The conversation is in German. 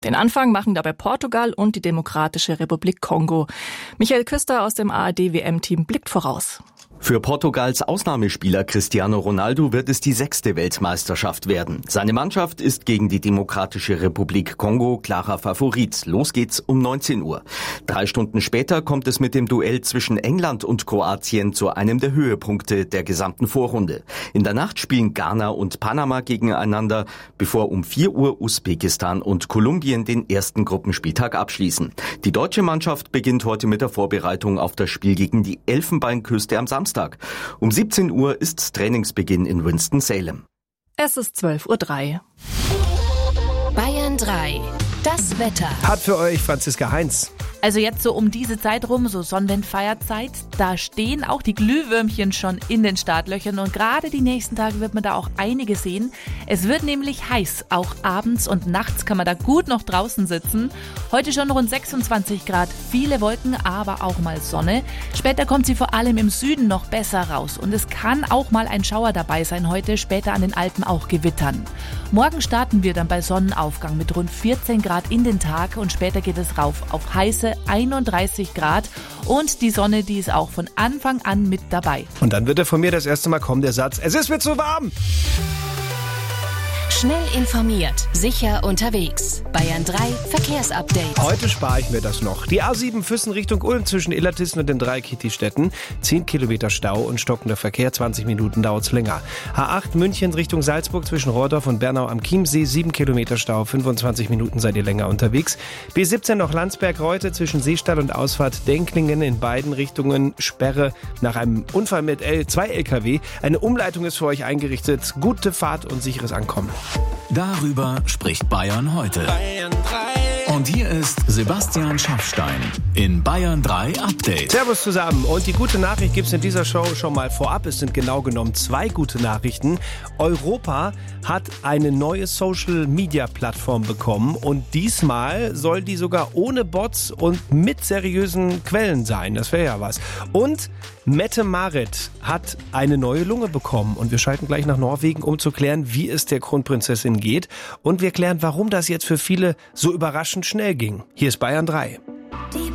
Den Anfang machen dabei Portugal und die Demokratische Republik Kongo. Michael Küster aus dem ARD-WM-Team blickt voraus. Für Portugals Ausnahmespieler Cristiano Ronaldo wird es die 6. Weltmeisterschaft werden. Seine Mannschaft ist gegen die Demokratische Republik Kongo klarer Favorit. Los geht's um 19 Uhr. 3 Stunden später kommt es mit dem Duell zwischen England und Kroatien zu einem der Höhepunkte der gesamten Vorrunde. In der Nacht spielen Ghana und Panama gegeneinander, bevor um 4 Uhr Usbekistan und Kolumbien den ersten Gruppenspieltag abschließen. Die deutsche Mannschaft beginnt heute mit der Vorbereitung auf das Spiel gegen die Elfenbeinküste am Samstag. Um 17 Uhr ist Trainingsbeginn in Winston-Salem. Es ist 12:03 Uhr. Bayern 3. Das Wetter. Hat für euch Franziska Heinz. Also jetzt so um diese Zeit rum, so Sonnenwendfeierzeit, da stehen auch die Glühwürmchen schon in den Startlöchern und gerade die nächsten Tage wird man da auch einige sehen. Es wird nämlich heiß, auch abends und nachts kann man da gut noch draußen sitzen. Heute schon rund 26 Grad, viele Wolken, aber auch mal Sonne. Später kommt sie vor allem im Süden noch besser raus und es kann auch mal ein Schauer dabei sein heute, später an den Alpen auch Gewittern. Morgen starten wir dann bei Sonnenaufgang mit rund 14 Grad in den Tag und später geht es rauf auf heiße 31 Grad und die Sonne, die ist auch von Anfang an mit dabei. Und dann wird von mir das erste Mal kommen der Satz, es ist mir zu warm. Schnell informiert, sicher unterwegs. Bayern 3 Verkehrsupdate. Heute spare ich mir das noch. Die A7 Füssen Richtung Ulm zwischen Illertissen und den 3 Kitti-Städten. 10 Kilometer Stau und stockender Verkehr, 20 Minuten dauert's länger. A8 München Richtung Salzburg zwischen Rohrdorf und Bernau am Chiemsee, 7 Kilometer Stau, 25 Minuten seid ihr länger unterwegs. B17 noch Landsberg-Reute zwischen Seestall und Ausfahrt Denklingen in beiden Richtungen. Sperre nach einem Unfall mit 2 LKW. Eine Umleitung ist für euch eingerichtet. Gute Fahrt und sicheres Ankommen. Darüber spricht Bayern heute. Bayern 3. Und hier ist Sebastian Schaffstein in Bayern 3 Update. Servus zusammen. Und die gute Nachricht gibt's in dieser Show schon mal vorab. Es sind genau genommen 2 gute Nachrichten. Europa hat eine neue Social-Media-Plattform bekommen und diesmal soll die sogar ohne Bots und mit seriösen Quellen sein. Das wäre ja was. Und Mette-Marit hat eine neue Lunge bekommen und wir schalten gleich nach Norwegen, um zu klären, wie es der Kronprinzessin geht und wir klären, warum das jetzt für viele so überraschend schnell ging. Hier ist Bayern 3.